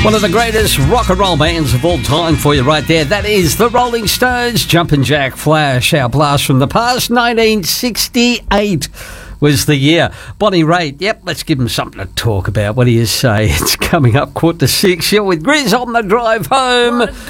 One of the greatest rock and roll bands of all time for you right there. That is the Rolling Stones, Jumpin' Jack Flash, our blast from the past. 1968 was the year. Bonnie Raitt, yep, let's give him something to talk about. What do you say? It's coming up 5:45. You're with Grizz on the drive home.